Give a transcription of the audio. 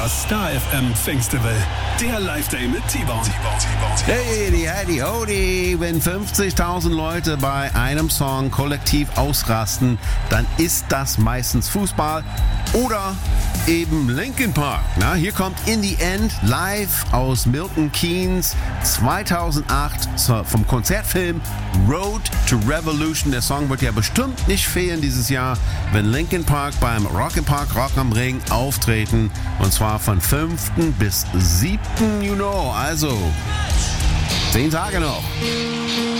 Das Star FM Festival, der Live-Day mit T-Bone. Hey, howdy. Wenn 50.000 Leute bei einem Song kollektiv ausrasten, dann ist das meistens Fußball oder eben Linkin Park. Na, hier kommt In the End live aus Milton Keynes 2008 vom Konzertfilm Road to Revolution. Der Song wird ja bestimmt nicht fehlen dieses Jahr, wenn Linkin Park beim Rock im Park Rock am Ring auftreten. Und zwar von 5. bis 7. Juni. Also 10 Tage noch.